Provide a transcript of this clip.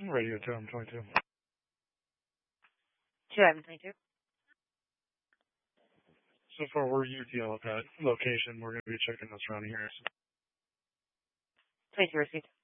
Radio 222. 222. So far, we're UTL at that location. We're going to be checking the surrounding areas. 22 received.